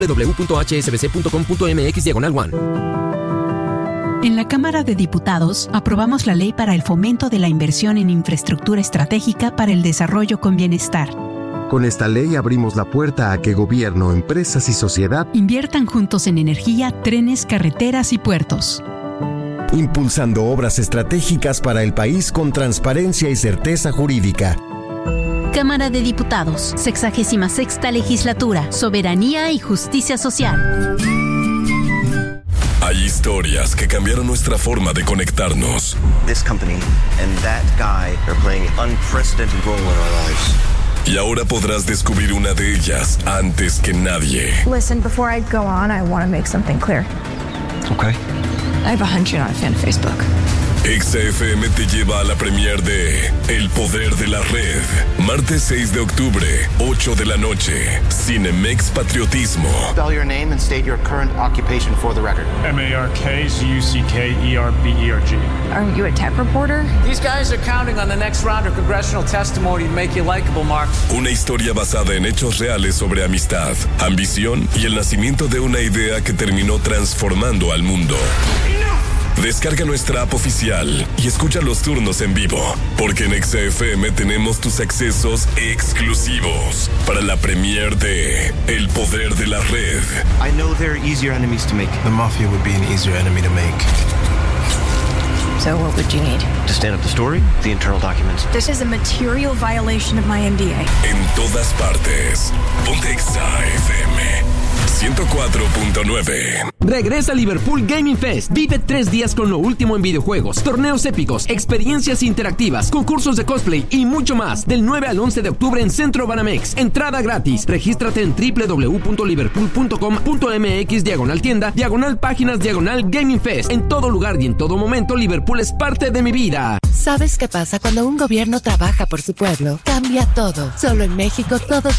www.hsbc.com.mx/one. En la Cámara de Diputados aprobamos la ley para el fomento de la inversión en infraestructura estratégica para el desarrollo con bienestar. Con esta ley abrimos la puerta a que gobierno, empresas y sociedad inviertan juntos en energía, trenes, carreteras y puertos. Impulsando obras estratégicas para el país con transparencia y certeza jurídica. Cámara de Diputados, 66ª Legislatura, Soberanía y Justicia Social. Hay historias que cambiaron nuestra forma de conectarnos. This company and that guy are playing an unprecedented role in our lives. Y ahora podrás descubrir una de ellas antes que nadie. Listen, before I go on, I want to make something clear. Okay. I have a hunch you're not a fan of Facebook. XFM te lleva a la premiere de El Poder de la Red. Martes 6 de octubre, 8 de la noche. Cinemex Patriotismo. Spell your name and state your current occupation for the record. MARKZUCKERBERG. Aren't you a tech reporter? These guys are counting on the next round of congressional testimony to make you likable, Mark. Una historia basada en hechos reales sobre amistad, ambición y el nacimiento de una idea que terminó transformando al mundo. Descarga nuestra app oficial y escucha los turnos en vivo, porque en XFM tenemos tus accesos exclusivos para la premiere de El Poder de la Red. I know there are easier enemies to make. The mafia would be an easier enemy to make. So what would you need? To stand up the story, the internal documents. This is a material violation of my NDA. En todas partes. Ponte XFM 104.9. Regresa Liverpool Gaming Fest. Vive 3 días con lo último en videojuegos, torneos épicos, experiencias interactivas, concursos de cosplay y mucho más. Del 9 al 11 de octubre en Centro Banamex. Entrada gratis. Regístrate en www.liverpool.com.mx/tienda, /páginas, /Gaming Fest. En todo lugar y en todo momento, Liverpool es parte de mi vida. ¿Sabes qué pasa cuando un gobierno trabaja por su pueblo? Cambia todo. Solo en México todos